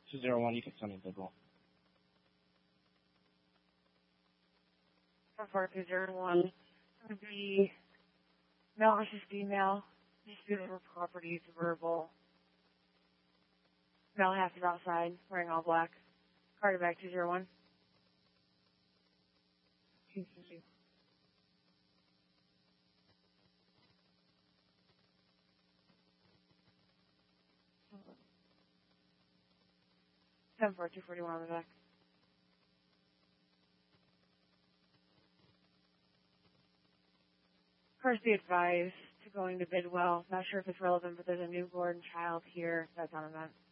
201, you can send me Bidwell. 4201. It's going to be male versus female. Dispute over properties, verbal. Male half is outside, wearing all black. Carter back 201. Seven 241 on the back. First, be advised to going to Bidwell. Not sure if it's relevant, but there's a newborn child here that's on event.